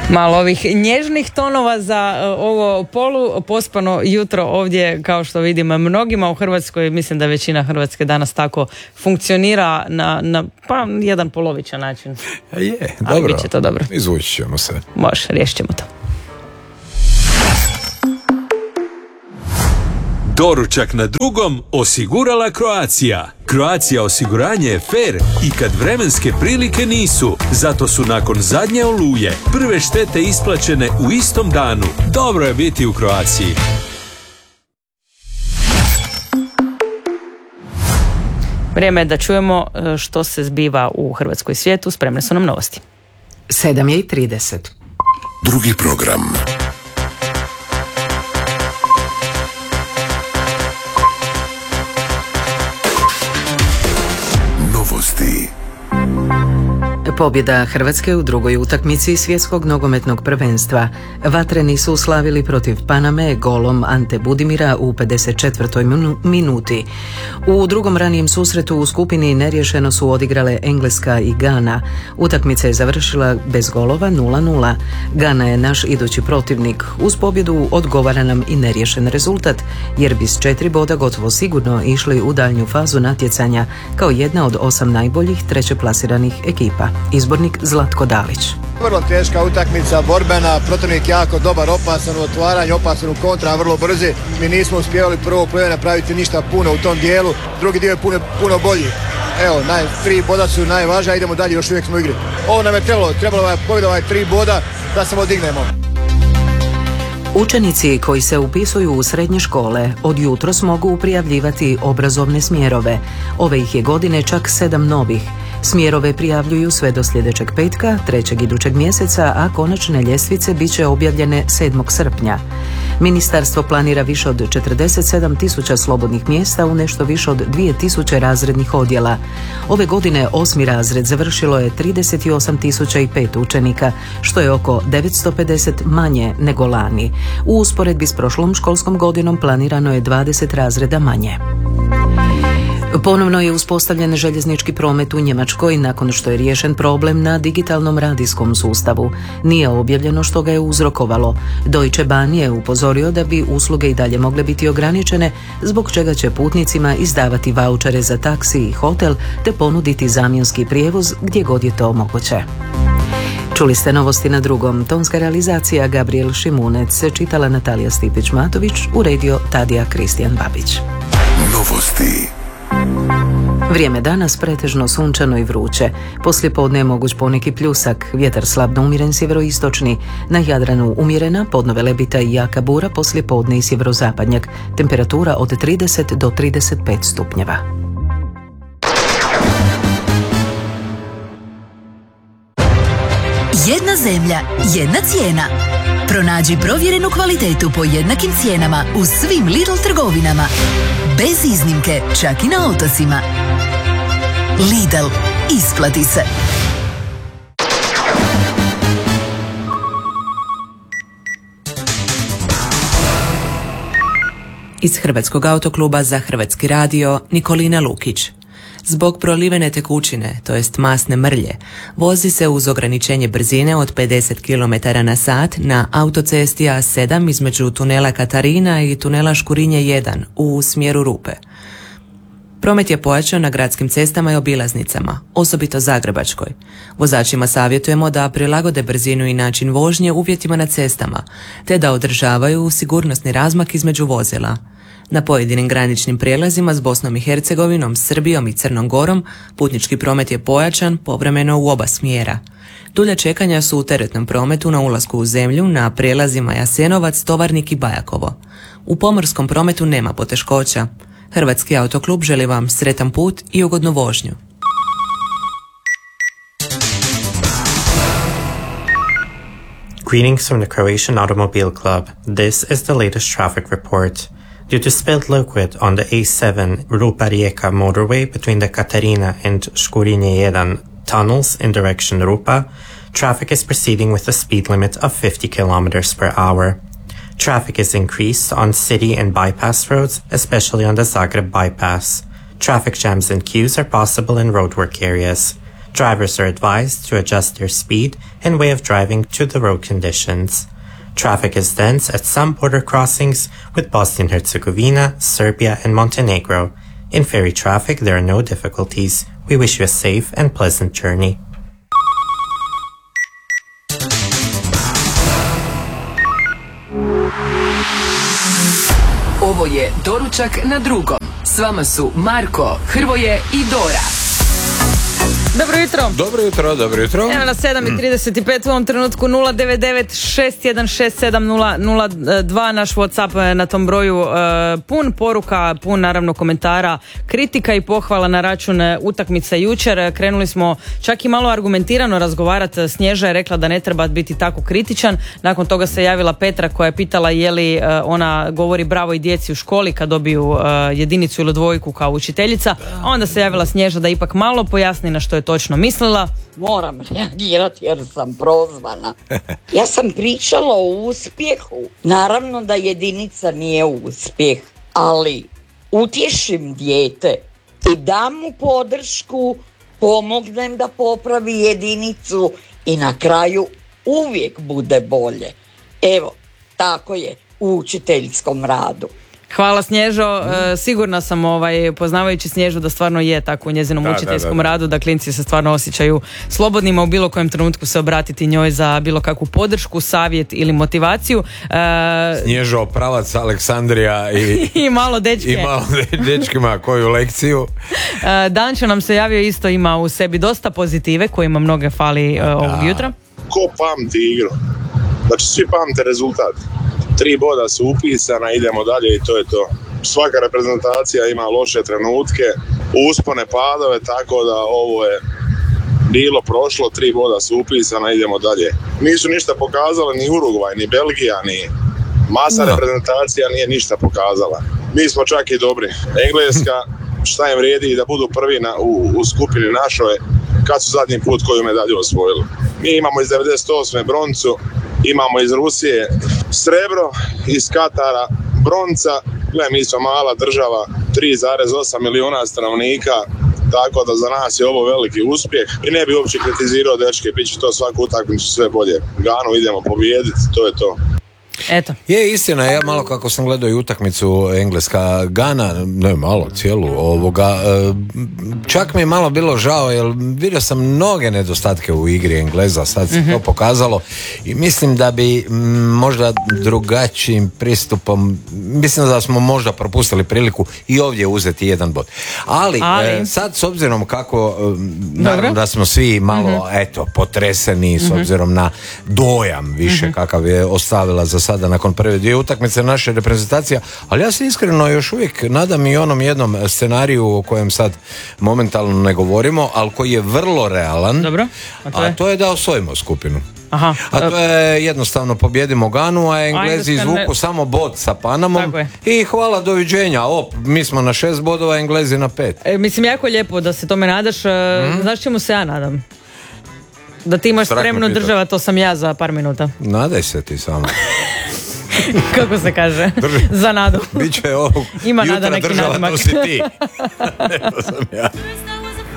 Malo ovih nježnih tonova za ovo polu pospano jutro ovdje, kao što vidim mnogima u Hrvatskoj. Mislim da većina Hrvatske danas tako funkcionira na jedan polovičan način. Je, dobro. Ali bit će to dobro. Izvući ćemo se. Može, riješit ćemo to. Doručak na drugom osigurala Croatia. Croatia osiguranje je fair i kad vremenske prilike nisu. Zato su nakon zadnje oluje prve štete isplaćene u istom danu. Dobro je biti u Croatiji. Vrijeme je da čujemo što se zbiva u Hrvatskoj svijetu. Spremne su nam novosti. 7:30. Drugi program. Novosti. Pobjeda Hrvatske u drugoj utakmici svjetskog nogometnog prvenstva. Vatreni su slavili protiv Paname golom Ante Budimira u 54. minuti. U drugom ranijem susretu u skupini neriješeno su odigrale Engleska i Gana. Utakmica je završila bez golova 0:0. Gana je naš idući protivnik. Uz pobjedu odgovara nam i neriješen rezultat, jer bi s 4 boda gotovo sigurno išli u daljnju fazu natjecanja kao jedna od 8 najboljih trećeplasiranih ekipa. Izbornik Zlatko Dalić. Vrlo teška utakmica, borbena, protivnik jako dobar, opasan u otvaranju, opasan u kontra, vrlo brzi. Mi nismo uspjevali prvo polovreme napraviti ništa puno u tom dijelu, drugi dio je puno bolji. Evo, 3 boda su najvažnija, idemo dalje, još uvijek smo u igri. Ovo nam je trebalo je pobjeda, 3 boda da se odignemo. Učenici koji se upisuju u srednje škole od jutros mogu prijavljivati obrazovne smjerove. Ove ih je godine čak 7 novih. Smjerove prijavljuju sve do sljedećeg petka, 3. idućeg mjeseca, a konačne ljestvice bit će objavljene 7. srpnja. Ministarstvo planira više od 47.000 slobodnih mjesta u nešto više od 2.000 razrednih odjela. Ove godine 8. razred završilo je 38.005 učenika, što je oko 950 manje nego lani. U usporedbi s prošlom školskom godinom planirano je 20 razreda manje. Ponovno je uspostavljen željeznički promet u Njemačkoj nakon što je riješen problem na digitalnom radijskom sustavu. Nije objavljeno što ga je uzrokovalo. Deutsche Bahn je upozorio da bi usluge i dalje mogle biti ograničene, zbog čega će putnicima izdavati vaučere za taksi i hotel te ponuditi zamjenski prijevoz gdje god je to moguće. Čuli ste novosti na drugom. Tonska realizacija Gabriel Šimunec, čitala Natalija Stipić-Matović, uredio Tadija Kristijan Babić. Novosti. Vrijeme danas pretežno sunčano i vruće. Poslijepodne je moguć poneki pljusak, vjetar slabno umjeren sjeveroistočni, na Jadranu umjerena, podno Velebita i jaka bura, poslijepodne i sjeverozapadnjak. Temperatura od 30 do 35 stupnjeva. Jedna zemlja, jedna cijena. Pronađi provjerenu kvalitetu po jednakim cijenama u svim Lidl trgovinama. Bez iznimke, čak i na otocima. Lidl, isplati se. Iz Hrvatskog autokluba za Hrvatski radio Nikolina Lukić. Zbog prolivene tekućine, to jest masne mrlje, vozi se uz ograničenje brzine od 50 km/h na autocesti A7 između tunela Katarina i tunela Škurinje 1 u smjeru Rupe. Promet je pojačan na gradskim cestama i obilaznicama, osobito Zagrebačkoj. Vozačima savjetujemo da prilagode brzinu i način vožnje uvjetima na cestama, te da održavaju sigurnosni razmak između vozila. Na pojedinim graničnim prijelazima s Bosnom i Hercegovinom, Srbijom i Crnom Gorom putnički promet je pojačan povremeno u oba smjera. Dulja čekanja su u teretnom prometu na ulasku u zemlju na prijelazima Jasenovac, Tovarnik i Bajakovo. U pomorskom prometu nema poteškoća. Hrvatski autoklub želi vam sretan put i ugodnu vožnju. Greetings from the Croatian Automobile Club. This is the latest traffic report. Due to spilled liquid on the A7 Rupa-Rijeka motorway between the Katarina and Škurinje 1 tunnels in direction Rupa, traffic is proceeding with a speed limit of 50 km/h. Traffic is increased on city and bypass roads, especially on the Zagreb bypass. Traffic jams and queues are possible in roadwork areas. Drivers are advised to adjust their speed and way of driving to the road conditions. Traffic is dense at some border crossings with Bosnia-Herzegovina, Serbia, and Montenegro. In ferry traffic, there are no difficulties. We wish you a safe and pleasant journey. Ovo je Doručak na drugom. S vama su Marko, Hrvoje i Dora. Dobro jutro. Dobro jutro, dobro jutro. Evo na 7:35 u ovom trenutku 099-616-7002 naš WhatsApp na tom broju, pun poruka, pun naravno komentara, kritika i pohvala na račun utakmice jučer. Krenuli smo čak i malo argumentirano razgovarati. Snježa je rekla da ne treba biti tako kritičan. Nakon toga se javila Petra koja je pitala je li ona govori bravo i djeci u školi kad dobiju jedinicu ili dvojku kao učiteljica. A onda se javila Snježa da ipak malo pojasni na što je točno mislila. Moram reagirati jer sam prozvana. Ja sam pričala o uspjehu. Naravno da jedinica nije uspjeh, ali utješim dijete i dam mu podršku, pomognem da popravi jedinicu i na kraju uvijek bude bolje. Evo, tako je u učiteljskom radu. Hvala Snježo, sigurna sam poznavajući Snježu da stvarno je tako u njezinom učiteljskom radu, da klinci se stvarno osjećaju slobodnima u bilo kojem trenutku se obratiti njoj za bilo kakvu podršku, savjet ili motivaciju. Snježo, pravac Aleksandrija i malo dečke. I malo dečkima koju lekciju. Dančo nam se javio, isto ima u sebi dosta pozitive kojima mnoge fali ovog jutra. Ko pamti igru? Znači svi pamte rezultat. 3 boda su upisana, idemo dalje i to je to. Svaka reprezentacija ima loše trenutke, uspone, padove, tako da ovo je bilo prošlo, 3 boda su upisana, idemo dalje. Nisu ništa pokazali ni Urugvaj, ni Belgija, ni masa reprezentacija nije ništa pokazala. Mi smo čak i dobri. Engleska, šta im vrijedi da budu prvi u skupini našoj, kad su zadnji put koju medalju osvojili. Mi imamo iz 98. broncu, imamo iz Rusije srebro, iz Katara bronca. Gle, mi smo mala država, 3,8 milijuna stanovnika, tako da za nas je ovo veliki uspjeh i ne bi uopće kritizirao dečke, bit će to svaku utakmicu sve bolje. Ganu idemo pobijediti, to je to. Eto. Je istina, ja malo kako sam gledao i utakmicu Engleska Gana, ne malo, cijelu čak mi je malo bilo žao jer vidio sam mnoge nedostatke u igri Engleza, sad se to pokazalo i mislim da bi možda drugačijim pristupom, mislim da smo možda propustili priliku i ovdje uzeti jedan bod. Ali sad s obzirom kako naravno da smo svi malo potreseni s obzirom na dojam više kakav je ostavila za sada nakon prve 2 utakmice naše reprezentacija, ali ja se iskreno još uvijek nadam i onom jednom scenariju o kojem sad momentalno ne govorimo, ali koji je vrlo realan. Dobro. A to je da osvojimo skupinu. Aha. A to je jednostavno pobjedimo Ganu, a Englezi izvuku samo bod sa Panamom i hvala, doviđenja. Mi smo na 6 bodova, Englezi na 5. Mislim, jako lijepo da se tome nadaš. Znaš čemu se ja nadam? Da ti imaš spremnu država, to sam ja za par minuta. Nadaj se ti samo. Kako se kaže? Za nadu. Biće ovog ima nada neki nadimak. To si ti. To sam ja.